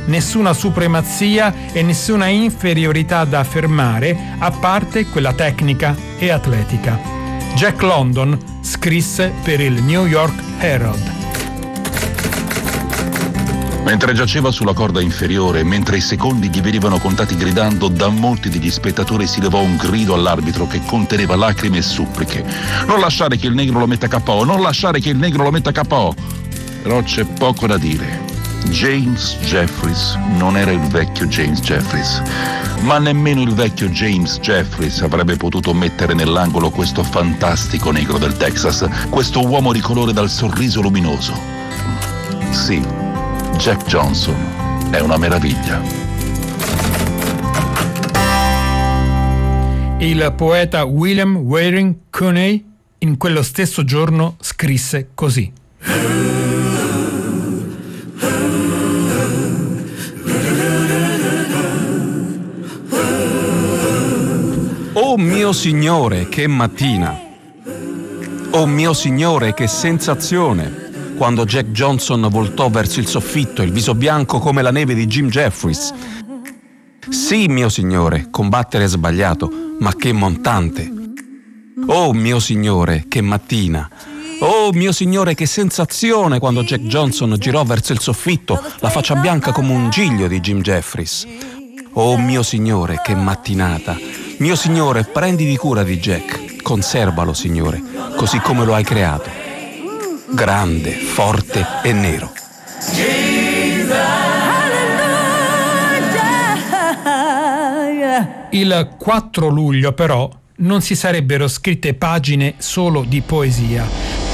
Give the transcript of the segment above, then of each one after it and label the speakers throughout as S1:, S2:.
S1: nessuna supremazia e nessuna inferiorità da affermare, a parte quella tecnica e atletica. Jack London scrisse per il New York Herald.
S2: Mentre giaceva sulla corda inferiore, mentre i secondi gli venivano contati gridando, da molti degli spettatori si levò un grido all'arbitro che conteneva lacrime e suppliche. Non lasciare che il negro lo metta KO, non lasciare che il negro lo metta KO. Però c'è poco da dire. James Jeffries non era il vecchio James Jeffries, ma nemmeno il vecchio James Jeffries avrebbe potuto mettere nell'angolo questo fantastico negro del Texas, questo uomo di colore dal sorriso luminoso. Sì, Jack Johnson è una meraviglia.
S1: Il poeta William Waring Cooney in quello stesso giorno scrisse così:
S3: Oh mio Signore, che mattina! Oh mio Signore, che sensazione! Quando Jack Johnson voltò verso il soffitto, il viso bianco come la neve di Jim Jeffries. Sì, mio Signore, combattere è sbagliato, ma che montante! Oh mio Signore, che mattina! Oh mio Signore, che sensazione quando Jack Johnson girò verso il soffitto, la faccia bianca come un giglio di Jim Jeffries. Oh mio Signore, che mattinata! Mio Signore, prenditi cura di Jack, conservalo, Signore, così come lo hai creato. Grande, forte e nero.
S1: Il 4 luglio però non si sarebbero scritte pagine solo di poesia.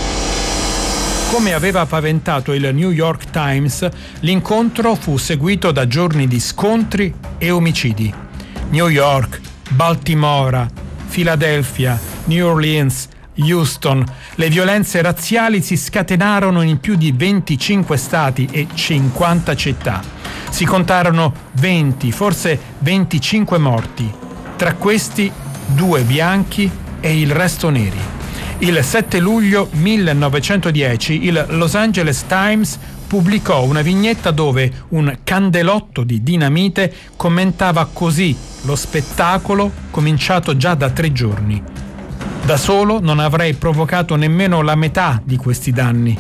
S1: Come aveva paventato il New York Times, l'incontro fu seguito da giorni di scontri e omicidi. New York, Baltimora, Philadelphia, New Orleans, Houston, le violenze razziali si scatenarono in più di 25 stati e 50 città. Si contarono 20, forse 25 morti, tra questi 2 bianchi e il resto neri. Il 7 luglio 1910 il Los Angeles Times pubblicò una vignetta dove un candelotto di dinamite commentava così lo spettacolo cominciato già da 3 giorni. Da solo non avrei provocato nemmeno la metà di questi danni.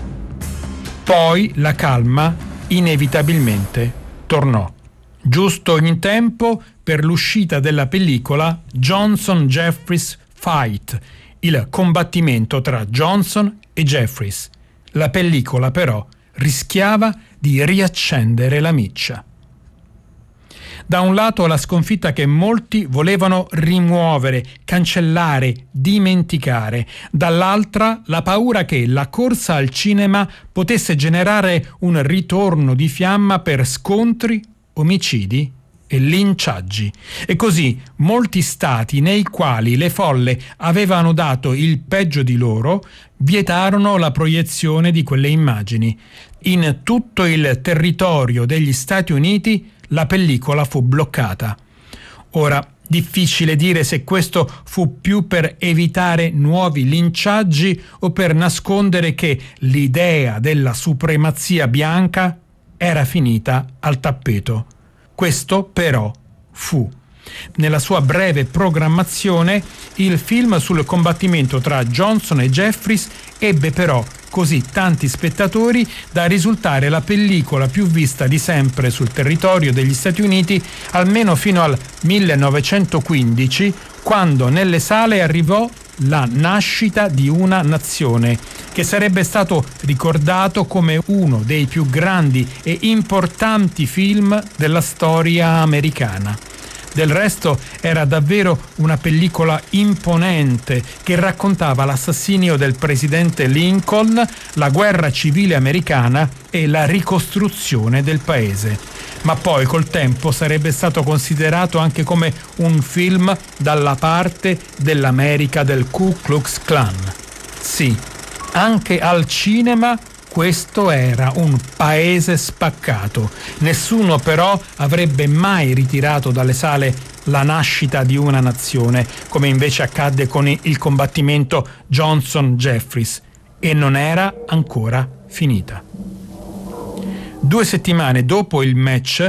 S1: Poi la calma inevitabilmente tornò. Giusto in tempo per l'uscita della pellicola Johnson-Jeffries Fight, il combattimento tra Johnson e Jeffries. La pellicola però rischiava di riaccendere la miccia. Da un lato la sconfitta che molti volevano rimuovere, cancellare, dimenticare, dall'altra la paura che la corsa al cinema potesse generare un ritorno di fiamma per scontri, omicidi e linciaggi. E così molti stati nei quali le folle avevano dato il peggio di loro vietarono la proiezione di quelle immagini. In tutto il territorio degli Stati Uniti la pellicola fu bloccata. Ora, difficile dire se questo fu più per evitare nuovi linciaggi o per nascondere che l'idea della supremazia bianca era finita al tappeto. Questo però fu. Nella sua breve programmazione, il film sul combattimento tra Johnson e Jeffries ebbe però così tanti spettatori da risultare la pellicola più vista di sempre sul territorio degli Stati Uniti, almeno fino al 1915, quando nelle sale arrivò La nascita di una nazione, che sarebbe stato ricordato come uno dei più grandi e importanti film della storia americana. Del resto era davvero una pellicola imponente che raccontava l'assassinio del presidente Lincoln, la guerra civile americana e la ricostruzione del paese. Ma poi col tempo sarebbe stato considerato anche come un film dalla parte dell'America del Ku Klux Klan. Sì, anche al cinema questo era un paese spaccato. Nessuno però avrebbe mai ritirato dalle sale La nascita di una nazione, come invece accadde con il combattimento Johnson-Jeffries, e non era ancora finita. 2 settimane dopo il match,